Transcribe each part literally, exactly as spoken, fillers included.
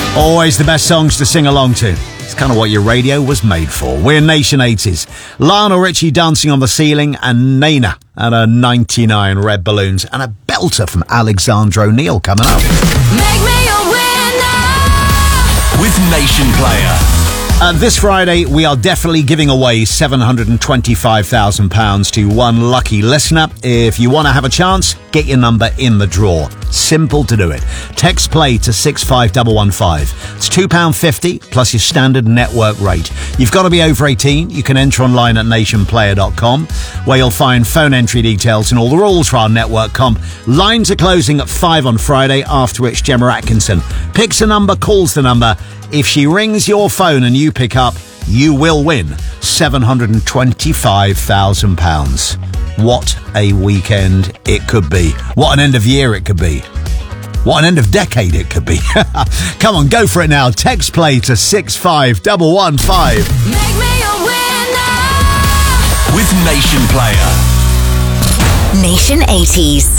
Always the best songs to sing along to. It's kind of what your radio was made for. We're Nation eighties. Lionel Richie Dancing on the Ceiling and Nena and her ninety-nine Red Balloons and a belter from Alexandra O'Neal coming up. Make me a winner with Nation Player. Uh, this Friday, we are definitely giving away seven hundred twenty-five thousand pounds to one lucky listener. If you want to have a chance, get your number in the draw. Simple to do it. Text play to six five one one five. It's two pounds fifty plus your standard network rate. You've got to be over eighteen. You can enter online at nation player dot com, where you'll find phone entry details and all the rules for our network comp. Lines are closing at five on Friday, after which Gemma Atkinson picks a number, calls the number. If she rings your phone and you pick up, you will win seven hundred twenty-five thousand pounds. What a weekend it could be. What an end of year it could be. What an end of decade it could be. Come on, go for it now. Text play to six five one one five. Make me a winner with Nation Player. Nation eighties.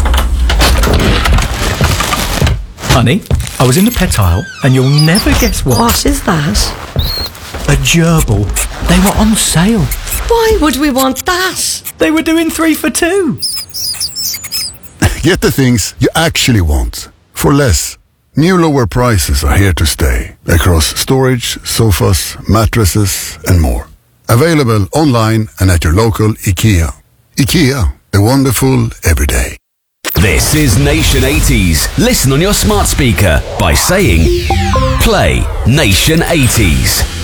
Honey, I was in the pet aisle and you'll never guess what. What is that? A gerbil. They were on sale. Why would we want that? They were doing three for two. Get the things you actually want for less. New lower prices are here to stay across storage, sofas, mattresses and more. Available online and at your local IKEA. IKEA, the wonderful everyday. This is Nation eighties. Listen on your smart speaker by saying Play Nation eighties.